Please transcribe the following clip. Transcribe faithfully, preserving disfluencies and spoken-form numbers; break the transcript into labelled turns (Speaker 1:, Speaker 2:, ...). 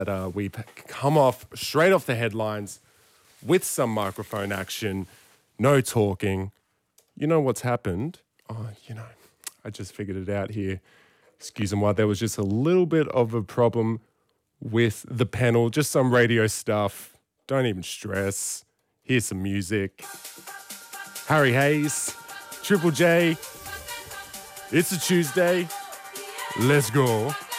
Speaker 1: Uh, we come off straight off the headlines with some microphone action, no talking. You know what's happened? Oh, you know, I just figured it out here. Excuse me while there was just a little bit of a problem with the panel, just some radio stuff. Don't even stress. Here's some music. Harry Hayes, Triple J. It's a Tuesday. Let's go.